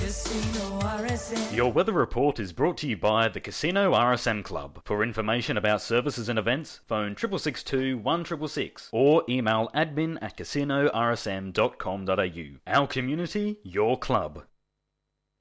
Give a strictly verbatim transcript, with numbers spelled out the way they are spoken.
Casino R S M. Your weather report is brought to you by the Casino R S M Club. For information about services and events, phone six six six two, one six six six or email admin at casino r s m dot com dot a u. Our community, your club.